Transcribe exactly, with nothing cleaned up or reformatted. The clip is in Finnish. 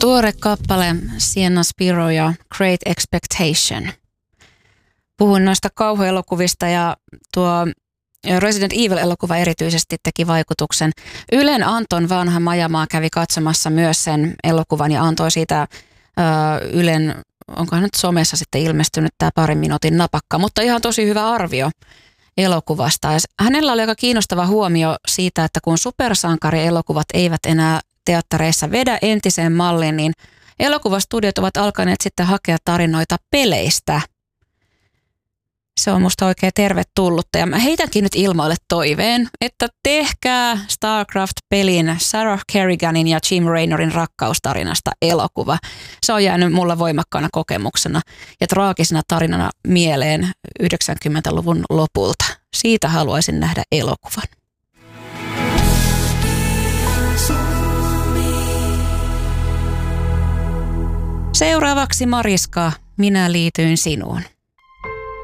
Tuore kappale Sienna Spiro ja Great Expectation. Puhuin noista kauhuelokuvista ja tuo Resident Evil-elokuva erityisesti teki vaikutuksen. Ylen Anton Vanha Majamaa kävi katsomassa myös sen elokuvan ja antoi siitä ö, Ylen, onkohan nyt somessa sitten ilmestynyt tämä parin minuutin napakka, mutta ihan tosi hyvä arvio elokuvasta. Ja hänellä oli aika kiinnostava huomio siitä, että kun supersankarielokuvat eivät enää teattereissa vedä entiseen malliin, niin elokuvastudiot ovat alkaneet sitten hakea tarinoita peleistä. Se on musta oikein tervetullutta ja mä heitänkin nyt ilmoille toiveen, että tehkää StarCraft-pelin Sarah Kerriganin ja Jim Raynorin rakkaustarinasta elokuva. Se on jäänyt mulla voimakkaana kokemuksena ja traagisena tarinana mieleen yhdeksänkymmentäluvun lopulta. Siitä haluaisin nähdä elokuvan. Seuraavaksi Mariska, minä liityin sinuun.